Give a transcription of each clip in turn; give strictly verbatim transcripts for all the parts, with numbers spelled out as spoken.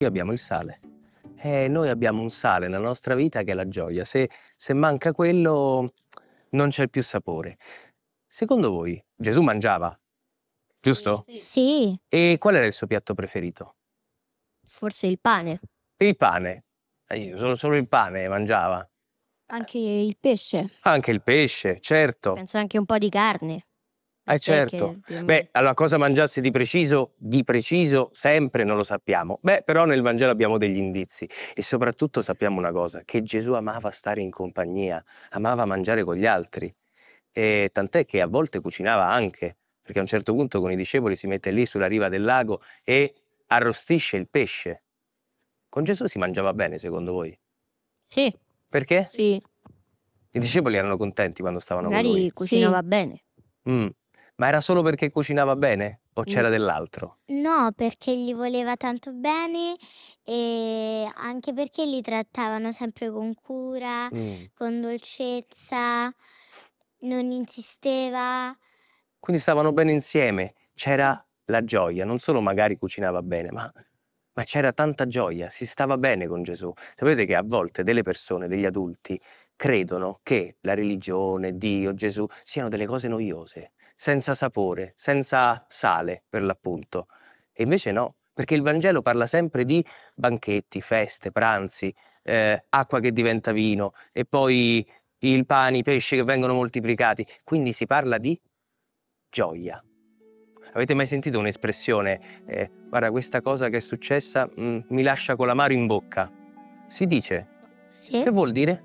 Qui abbiamo il sale. E noi abbiamo un sale nella nostra vita che è la gioia. Se, se manca quello, non c'è più sapore. Secondo voi, Gesù mangiava, giusto? Sì, E qual era il suo piatto preferito? forse il pane. Il pane. Eh, io solo, solo il pane mangiava. Anche il pesce. Anche il pesce, certo. Penso anche un po' di carne. Eh Bistecche, certo. più o Beh, meno. allora cosa mangiasse di preciso? Di preciso sempre non lo sappiamo. Beh, però nel Vangelo abbiamo degli indizi. E soprattutto sappiamo una cosa, che Gesù amava stare in compagnia, amava mangiare con gli altri. E tant'è che a volte cucinava anche, perché a un certo punto con i discepoli si mette lì sulla riva del lago e arrostisce il pesce. Con Gesù si mangiava bene, secondo voi? Sì, Perché? sì. I discepoli erano contenti quando stavano con Magari lui. cucinava bene. Mm. Ma era solo perché cucinava bene? O Mm. c'era dell'altro? No, perché gli voleva tanto bene e anche perché li trattavano sempre con cura, Mm. con dolcezza, non insisteva. Quindi stavano bene insieme, c'era la gioia, non solo magari cucinava bene, ma, ma c'era tanta gioia, si stava bene con Gesù. Sapete che a volte delle persone, degli adulti, credono che la religione, Dio, Gesù siano delle cose noiose, senza sapore, senza sale per l'appunto. E invece no, perché il Vangelo parla sempre di banchetti, feste, pranzi, eh, acqua che diventa vino e poi il pane, i pesci che vengono moltiplicati. Quindi si parla di gioia. Avete mai sentito un'espressione, eh, guarda questa cosa che è successa mm, mi lascia con l'amaro in bocca? Si dice? Sì. Che vuol dire?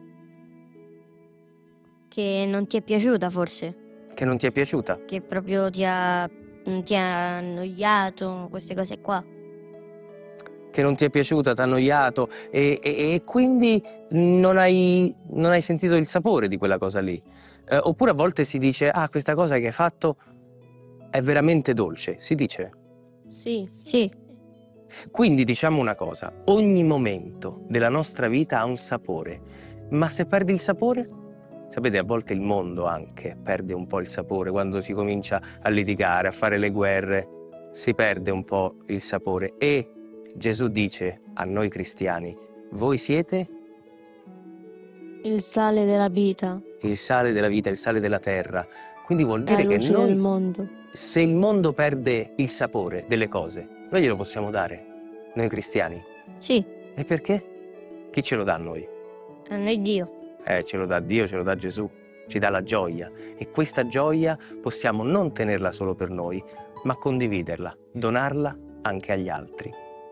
Che non ti è piaciuta forse. Che non ti è piaciuta? Che proprio ti ha, ti ha annoiato, queste cose qua. Che non ti è piaciuta, ti ha annoiato e, e, e quindi non hai, non hai sentito il sapore di quella cosa lì. Eh, oppure a volte si dice, ah, questa cosa che hai fatto è veramente dolce, si dice? Sì, sì. Quindi diciamo una cosa, ogni momento della nostra vita ha un sapore, ma se perdi il sapore? Sapete, a volte il mondo anche perde un po' il sapore, quando si comincia a litigare, a fare le guerre, si perde un po' il sapore. E Gesù dice a noi cristiani, voi siete Il sale della vita. il sale della vita, il sale della terra. Quindi vuol La dire che luce noi, del mondo. se il mondo perde il sapore delle cose, noi glielo possiamo dare, noi cristiani. Sì, E perché? Chi ce lo dà a noi? a noi Dio. Eh, ce lo dà Dio, ce lo dà Gesù, ci dà la gioia. E questa gioia possiamo non tenerla solo per noi, ma condividerla, donarla anche agli altri.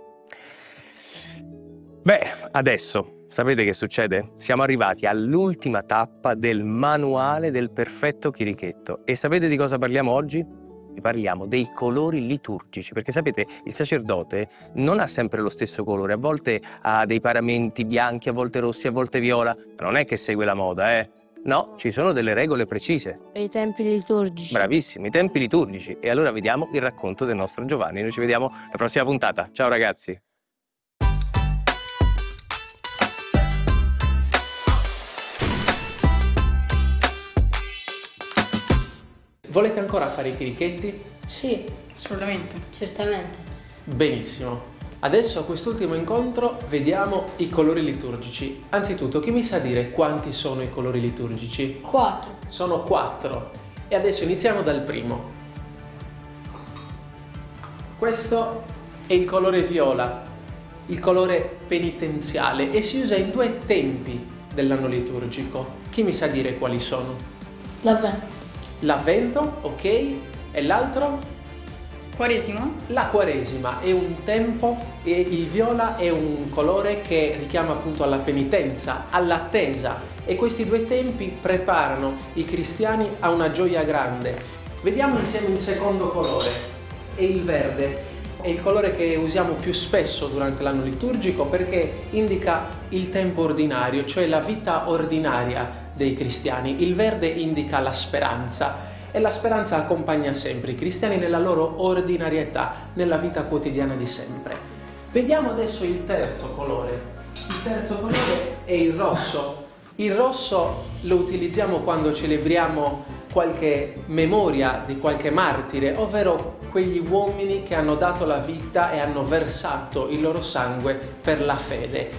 Beh, adesso, sapete che succede? Siamo arrivati all'ultima tappa del manuale del perfetto chirichetto. E sapete di cosa parliamo oggi? Vi parliamo dei colori liturgici, perché sapete, il sacerdote non ha sempre lo stesso colore, a volte ha dei paramenti bianchi, a volte rossi, a volte viola, ma non è che segue la moda, eh? No, ci sono delle regole precise. E i tempi liturgici. Bravissimi, i tempi liturgici. E allora vediamo il racconto del nostro Giovanni. Noi ci vediamo alla prossima puntata. Ciao ragazzi! Volete ancora fare i chirichetti? Sì, assolutamente. Certamente. Benissimo. Adesso a quest'ultimo incontro vediamo i colori liturgici. Anzitutto, chi mi sa dire quanti sono i colori liturgici? Quattro. Sono quattro. E adesso iniziamo dal primo. Questo è il colore viola, il colore penitenziale, e si usa in due tempi dell'anno liturgico. Chi mi sa dire quali sono? L'avvento. L'Avvento, ok. E l'altro? Quaresima. La Quaresima è un tempo e il viola è un colore che richiama appunto alla penitenza, all'attesa, e questi due tempi preparano i cristiani a una gioia grande. Vediamo insieme il secondo colore, è il verde. È il colore che usiamo più spesso durante l'anno liturgico perché indica il tempo ordinario, cioè la vita ordinaria dei cristiani. Il verde indica la speranza. E la speranza accompagna sempre i cristiani nella loro ordinarietà, nella vita quotidiana di sempre. Vediamo adesso il terzo colore. Il terzo colore è il rosso. Il rosso lo utilizziamo quando celebriamo qualche memoria di qualche martire, ovvero quegli uomini che hanno dato la vita e hanno versato il loro sangue per la fede.